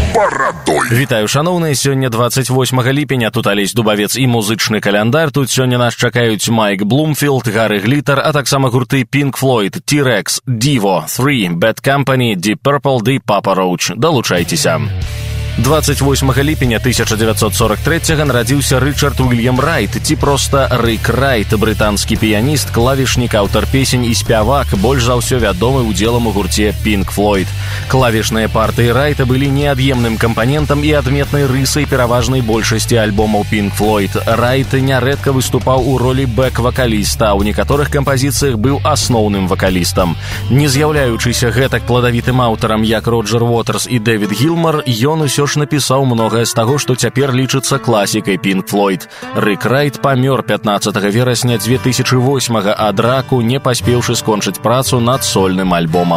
барадой. Вітаю, шаноўныя, сёння 28 ліпеня, тут Алесь Дубавец і музычны каляндар. Тут сёння нас чакаюць Майк Блумфілд, Гары Глітар, а таксама гурты Pink Floyd, T-Rex, Divo, 3, Bad Company, Deep Purple ды Papa Roach. Далучайцеся. 28 ліпеня 1943-го нарадзіўся Рычард Уільям Райт, ці проста Рык Райт, брытанскі піяніст, клавішнік, аўтар песень і спявак, больш за ўсё вядомы ўдзелам у гурце Pink Floyd. Клавішныя партыі Райта былі неад'емным кампанентам і адметнай рысай пераважнай большасці альбомаў Pink Floyd. Райт нярэдка выступаў у ролі бэк-вакаліста, а ў некаторых кампазіцыях быў асноўным вакалістам. Не з'яўляючыся гэтак пладавітым аўтарам, як Роджер Уотерс і Дэвід Гілмар, ён усё ж напісаў многае з таго, што цяпер лічыцца класікай Pink Floyd. Рык Райт памёр 15 верасня 2008-го ад раку, не паспеўшы скончыць працу над сольным альбомам.